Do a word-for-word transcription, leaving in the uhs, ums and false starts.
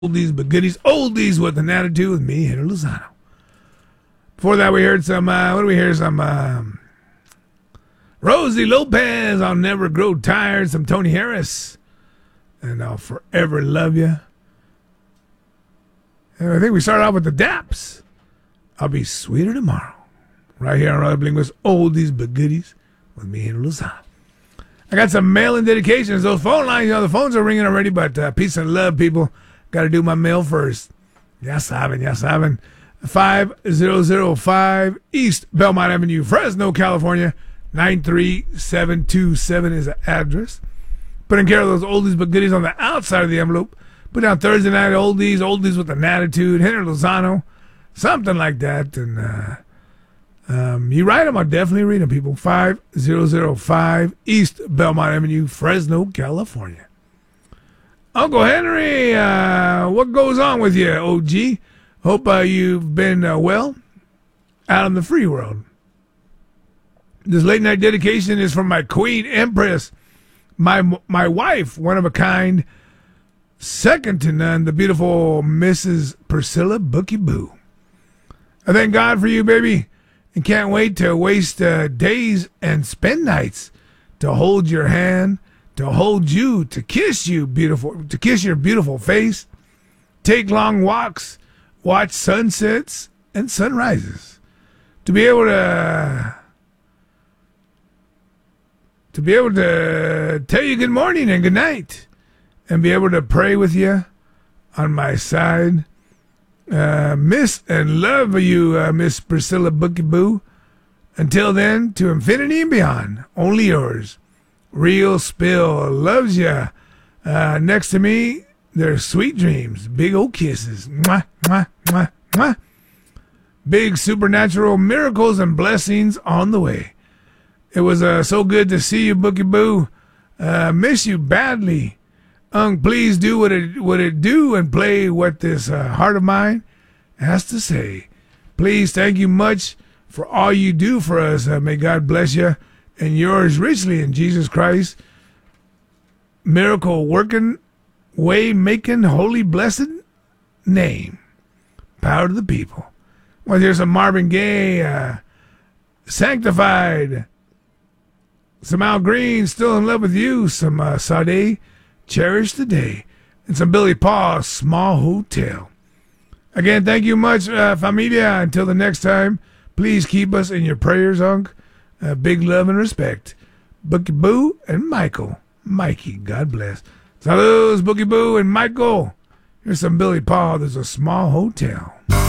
Oldies but goodies, oldies with an attitude with me, Henry Lozano. Before that, we heard some, uh, what do we hear? Some um, Rosie Lopez, I'll Never Grow Tired, some Tony Harris, and I'll Forever Love You. And I think we started off with the Daps, I'll Be Sweeter Tomorrow. Right here on Radio Linguist, oldies but goodies with me, Henry Lozano. I got some mail-in dedications. Those phone lines, you know, the phones are ringing already, but uh, peace and love, people. Got to do my mail first. Ya saben, ya saben. five thousand five East Belmont Avenue, Fresno, California. nine three seven two seven is the address. Putting care of those oldies but goodies on the outside of the envelope. Put down Thursday night oldies, oldies with an attitude, Henry Lozano, something like that. And uh, um, you write them, I'll definitely read them, people. five thousand five East Belmont Avenue, Fresno, California. Uncle Henry, uh, what goes on with you, O G? Hope uh, you've been uh, well out in the free world. This late night dedication is from my Queen Empress, my my wife, one of a kind, second to none, the beautiful Missus Priscilla Bookie Boo. I thank God for you, baby, and can't wait to waste uh, days and spend nights to hold your hand, to hold you, to kiss you, beautiful, to kiss your beautiful face, take long walks, watch sunsets and sunrises, to be able to, to be able to tell you good morning and good night, and be able to pray with you on my side. Uh, miss and love you, uh, Miss Priscilla Bookie Boo. Until then, to infinity and beyond, only yours. Real Spill loves ya. Uh, next to me, there's sweet dreams, big old kisses. Mwah, mwah, mwah, mwah. Big supernatural miracles and blessings on the way. It was uh, so good to see you, Bookie Boo. Uh, miss you badly. Unc, please do what it, what it do and play what this uh, heart of mine has to say. Please, thank you much for all you do for us. Uh, may God bless you and yours richly in Jesus Christ. Miracle working, way making, holy blessed name. Power to the people. Well, there's some Marvin Gaye, uh, Sanctified, some Al Green, Still in Love with You, some uh, Sade, Cherish the Day, and some Billy Paul, Small Hotel. Again, thank you much, uh, familia. Until the next time, please keep us in your prayers, Unc. Uh, big love and respect. Bookie Boo and Michael. Mikey, God bless. Saludos, Bookie Boo and Michael. Here's some Billy Paul. There's a Small Hotel.